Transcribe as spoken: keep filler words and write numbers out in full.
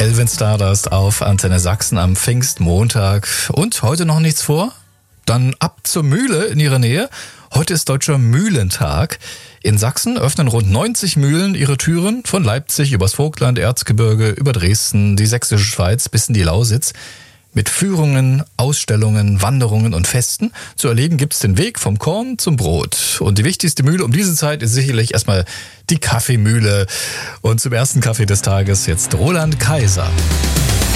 Elven Stardust auf Antenne Sachsen am Pfingstmontag. Und heute noch nichts vor? Dann ab zur Mühle in Ihrer Nähe. Heute ist Deutscher Mühlentag. In Sachsen öffnen rund neunzig Mühlen ihre Türen, von Leipzig übers Vogtland, Erzgebirge, über Dresden, die Sächsische Schweiz bis in die Lausitz. Mit Führungen, Ausstellungen, Wanderungen und Festen zu erleben gibt's den Weg vom Korn zum Brot. Und die wichtigste Mühle um diese Zeit ist sicherlich erstmal die Kaffeemühle. Und zum ersten Kaffee des Tages jetzt Roland Kaiser.